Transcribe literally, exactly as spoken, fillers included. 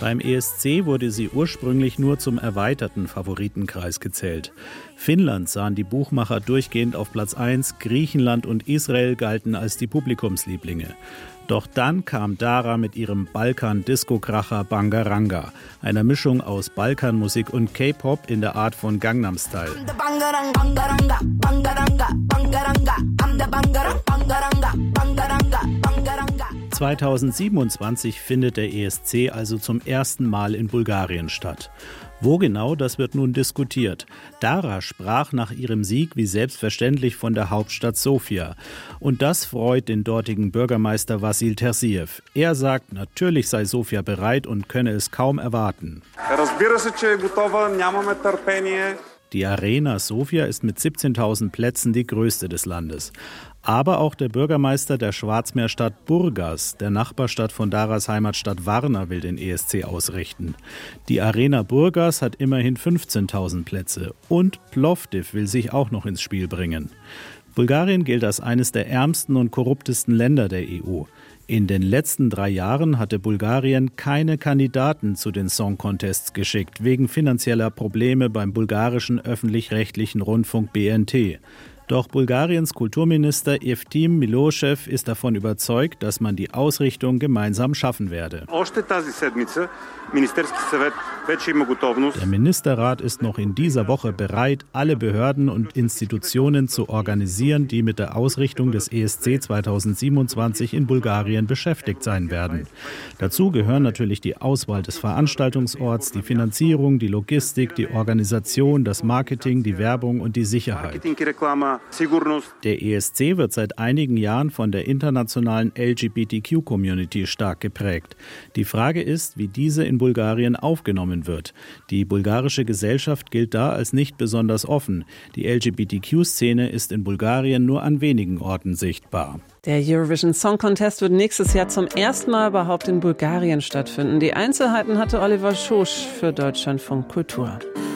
Beim E S C wurde sie ursprünglich nur zum erweiterten Favoritenkreis gezählt. Finnland sahen die Buchmacher durchgehend auf Platz eins, Griechenland und Israel galten als die Publikumslieblinge. Doch dann kam Dara mit ihrem Balkan-Disco-Kracher Bangaranga, einer Mischung aus Balkanmusik und K-Pop in der Art von Gangnam Style. zweitausendsiebenundzwanzig findet der E S C also zum ersten Mal in Bulgarien statt. Wo genau, das wird nun diskutiert. Dara sprach nach ihrem Sieg wie selbstverständlich von der Hauptstadt Sofia. Und das freut den dortigen Bürgermeister Vasil Terziev. Er sagt, natürlich sei Sofia bereit und könne es kaum erwarten. Die Arena Sofia ist mit siebzehntausend Plätzen die größte des Landes. Aber auch der Bürgermeister der Schwarzmeerstadt Burgas, der Nachbarstadt von Daras Heimatstadt Varna, will den E S C ausrichten. Die Arena Burgas hat immerhin fünfzehntausend Plätze. Und Plovdiv will sich auch noch ins Spiel bringen. Bulgarien gilt als eines der ärmsten und korruptesten Länder der E U. In den letzten drei Jahren hatte Bulgarien keine Kandidaten zu den Song Contests geschickt, wegen finanzieller Probleme beim bulgarischen öffentlich-rechtlichen Rundfunk B N T. Doch Bulgariens Kulturminister Evtim Milošev ist davon überzeugt, dass man die Ausrichtung gemeinsam schaffen werde. Der Ministerrat ist noch in dieser Woche bereit, alle Behörden und Institutionen zu organisieren, die mit der Ausrichtung des E S C zweitausendsiebenundzwanzig in Bulgarien beschäftigt sein werden. Dazu gehören natürlich die Auswahl des Veranstaltungsorts, die Finanzierung, die Logistik, die Organisation, das Marketing, die Werbung und die Sicherheit. Der E S C wird seit einigen Jahren von der internationalen L G B T Q-Community stark geprägt. Die Frage ist, wie diese in Bulgarien aufgenommen wird. Die bulgarische Gesellschaft gilt da als nicht besonders offen. Die L G B T Q-Szene ist in Bulgarien nur an wenigen Orten sichtbar. Der Eurovision Song Contest wird nächstes Jahr zum ersten Mal überhaupt in Bulgarien stattfinden. Die Einzelheiten hatte Oliver Schosch für Deutschlandfunk Kultur.